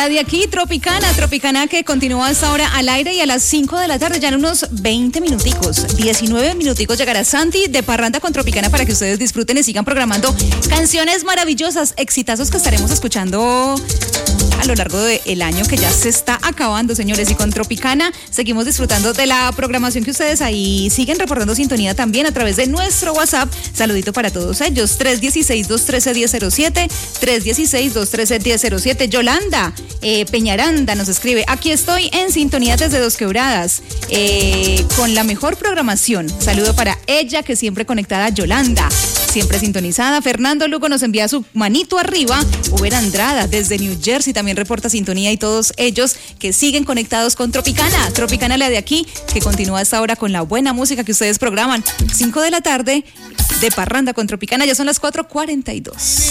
La de aquí, Tropicana que continúa hasta ahora al aire, y a las 5 de la tarde, ya en unos 20 minuticos, 19 minuticos, llegará Santi de Parranda con Tropicana para que ustedes disfruten y sigan programando canciones maravillosas, exitazos que estaremos escuchando a lo largo del año que ya se está acabando, señores. Y con Tropicana seguimos disfrutando de la programación que ustedes ahí siguen reportando sintonía también a través de nuestro WhatsApp. Saludito para todos ellos, 316-213-1007, 316-213-1007. Yolanda Peñaranda nos escribe: aquí estoy en sintonía desde Dos Quebradas, con la mejor programación. Saludo para ella, que siempre conectada. Yolanda, siempre sintonizada. Fernando Lugo nos envía su manito arriba. Uber Andrada desde New Jersey también reporta sintonía, y todos ellos que siguen conectados con Tropicana. Tropicana, la de aquí, que continúa hasta ahora con la buena música que ustedes programan. 5 de la tarde de Parranda con Tropicana, ya son las 4:42.